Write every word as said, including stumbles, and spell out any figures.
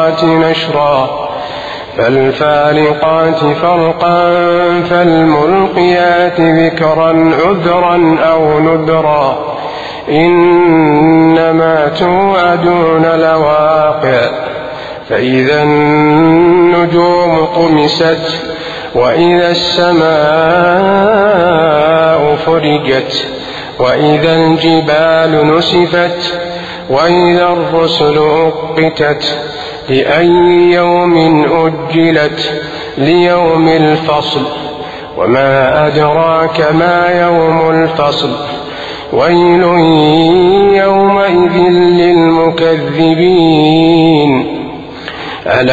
والناشرات نشرا فالفارقات فرقا فالملقيات ذكرا عذرا أو نذرا إنما توعدون لواقع فإذا النجوم طمست وإذا السماء فرجت وإذا الجبال نسفت وإذا الرسل أقتت لأي يوم أجلت ليوم الفصل وما أدراك ما يوم الفصل ويل يومئذ للمكذبين